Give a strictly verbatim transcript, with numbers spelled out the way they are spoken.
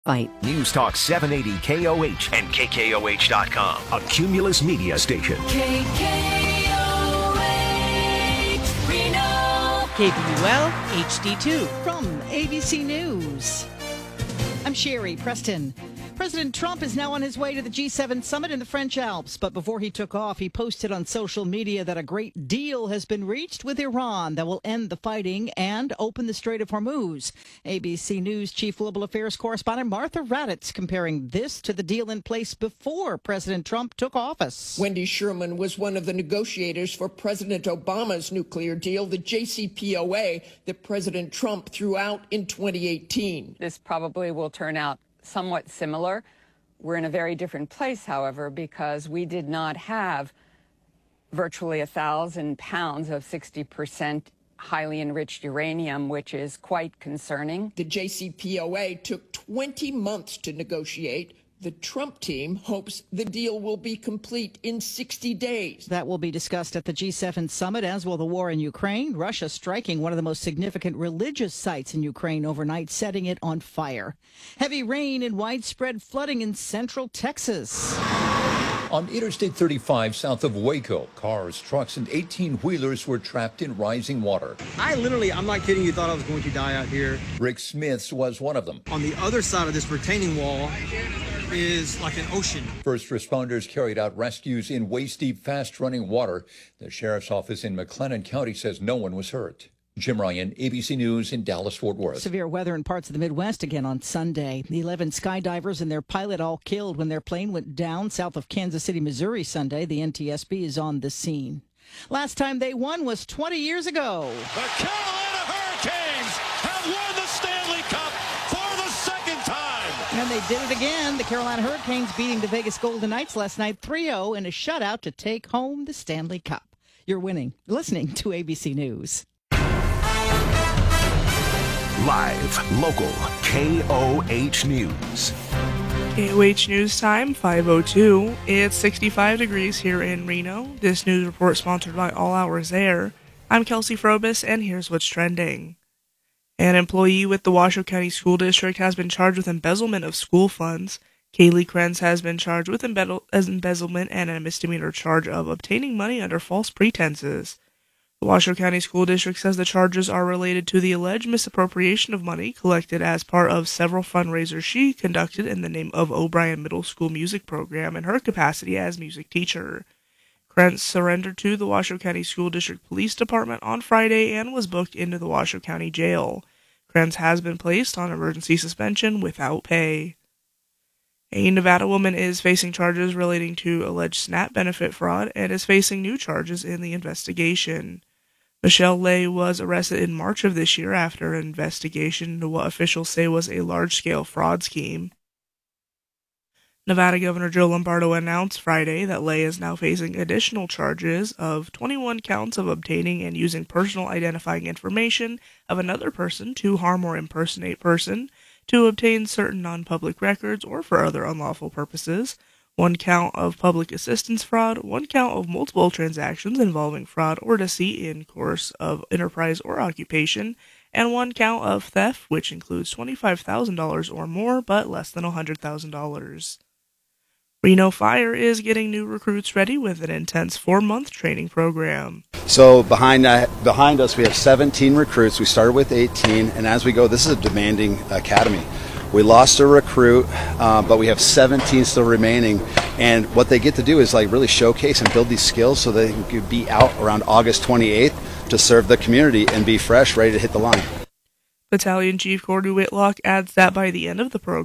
Fight. News Talk seven eighty K O H and K K O H dot com, a Cumulus media station. K K O H, Reno. K B U L H D two from A B C News. I'm Sherry Preston. President Trump is now on his way to the G seven summit in the French Alps. But before he took off, he posted on social media that a great deal has been reached with Iran that will end the fighting and open the Strait of Hormuz. A B C News Chief Global Affairs Correspondent Martha Raddatz comparing this to the deal in place before President Trump took office. Wendy Sherman was one of the negotiators for President Obama's nuclear deal, the J C P O A, that President Trump threw out in twenty eighteen. This probably will turn out somewhat similar. We're in a very different place, however, because we did not have virtually a thousand pounds of sixty percent highly enriched uranium, which is quite concerning. The J C P O A took twenty months to negotiate. The Trump team hopes the deal will be complete in sixty days. That will be discussed at the G seven summit, as will the war in Ukraine. Russia striking one of the most significant religious sites in Ukraine overnight, setting it on fire. Heavy rain and widespread flooding in central Texas. On Interstate thirty-five south of Waco, cars, trucks, and eighteen-wheelers were trapped in rising water. I literally, I'm not kidding you, thought I was going to die out here. Rick Smiths was one of them. On the other side of this retaining wall is like an ocean. First responders carried out rescues in waist-deep, fast-running water. The sheriff's office in McLennan County says no one was hurt. Jim Ryan, A B C News in Dallas-Fort Worth. Severe weather in parts of the Midwest again on Sunday. The eleven skydivers and their pilot all killed when their plane went down south of Kansas City, Missouri Sunday. The N T S B is on the scene. Last time they won was twenty years ago. The Carolina Hurricanes have won the Stanley Cup for the second time. And they did it again. The Carolina Hurricanes beating the Vegas Golden Knights last night three oh in a shutout to take home the Stanley Cup. You're winning. Listening to A B C News. Live, local, K O H News. K O H News time, five oh two. It's sixty-five degrees here in Reno. This news report sponsored by All Hours Air. I'm Kelsey Frobis, and here's what's trending. An employee with the Washoe County School District has been charged with embezzlement of school funds. Kaylee Krenz has been charged with embe- embezzlement and a misdemeanor charge of obtaining money under false pretenses. The Washoe County School District says the charges are related to the alleged misappropriation of money collected as part of several fundraisers she conducted in the name of O'Brien Middle School Music Program in her capacity as music teacher. Krentz surrendered to the Washoe County School District Police Department on Friday and was booked into the Washoe County Jail. Krentz has been placed on emergency suspension without pay. A Nevada woman is facing charges relating to alleged SNAP benefit fraud and is facing new charges in the investigation. Michelle Lay was arrested in March of this year after an investigation into what officials say was a large-scale fraud scheme. Nevada Governor Joe Lombardo announced Friday that Lay is now facing additional charges of twenty-one counts of obtaining and using personal identifying information of another person to harm or impersonate person, to obtain certain non-public records or for other unlawful purposes, one count of public assistance fraud, one count of multiple transactions involving fraud or deceit in course of enterprise or occupation, and one count of theft, which includes twenty-five thousand dollars or more, but less than one hundred thousand dollars. Reno Fire is getting new recruits ready with an intense four-month training program. So behind uh, behind us we have seventeen recruits. We started with eighteen, and as we go, this is a demanding academy. We lost a recruit, uh, but we have seventeen still remaining, and what they get to do is like really showcase and build these skills so they can be out around August twenty-eighth to serve the community and be fresh, ready to hit the line. Battalion Chief Gordon Whitlock adds that by the end of the program,